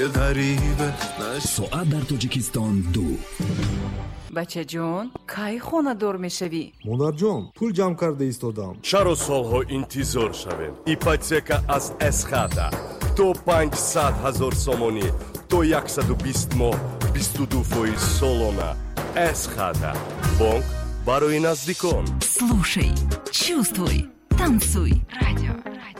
соат дар тоҷикистон 2. бачаҷон кай хонадор мешавӣ? монарҷон, пул ҷамъ карда истодам. чаро солҳо интизор шавем? ипотека аз эсхата то 500,000 сомонӣ то 120 моҳ 22% солона. эсхата бонк барои наздикон. Слушай, чувствуй, танцуй. Радио